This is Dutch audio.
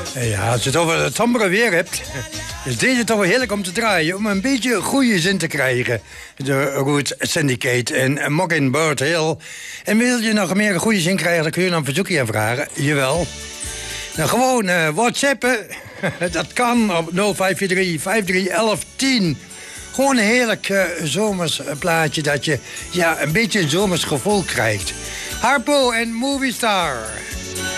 Ja, als je het over het sombere weer hebt, is deze toch wel heerlijk om te draaien. Om een beetje goede zin te krijgen. De Roots Syndicate en Mockingbird Hill. En wil je nog meer een goede zin krijgen, dan kun je een verzoekje aanvragen. Jawel. Nou, gewoon whatsappen. Dat kan op 0543 531110. Gewoon een heerlijk zomers plaatje dat je een beetje een zomers gevoel krijgt. Harpo en Movie Star.